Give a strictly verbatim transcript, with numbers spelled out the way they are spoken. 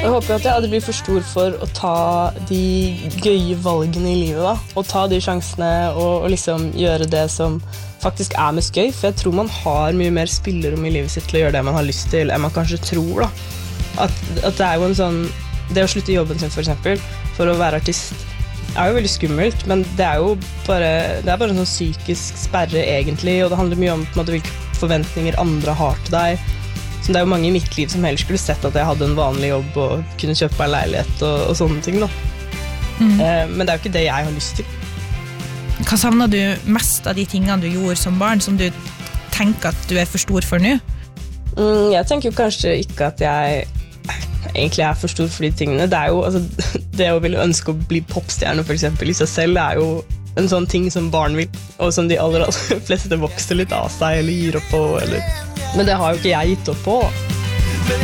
Jeg håper at jeg aldri blir for stor for å ta de gøye valgene i livet da. Og ta de sjansene og, og liksom gjøre det som faktisk er mest gøy. For jeg tror man har mye mer spillerom i livet sitt til å gjøre det man har lyst til, enn man kanskje tror da. At, at det er jo en sånn, det å slutte jobben sin for eksempel, for å være artist, er jo veldig skummelt, men det er jo bare, det er bare en sånn psykisk sperre egentlig, og det handler mye om på en måte, hvilke forventninger andre har til deg. Så det er jo mange i mitt liv som heller skulle sett at jeg hadde en vanlig jobb og kunne kjøpe meg en leilighet og, og sånne ting da. Mm. Eh, men det er jo ikke det jeg har lyst til. Hva savner du mest av de tingene du gjorde som barn, som du tenker at du er for stor for nå? Mm, jeg tenker jo kanskje ikke at jeg egentlig er for stor for de tingene. Det er jo, altså, det å ville ønske å bli popstjerne for eksempel i seg selv er jo en sånn ting som barn vil, og som de aller, aller fleste vokser litt av seg eller gir opp på, eller... Men det har jo ikke jeg gitt opp på da.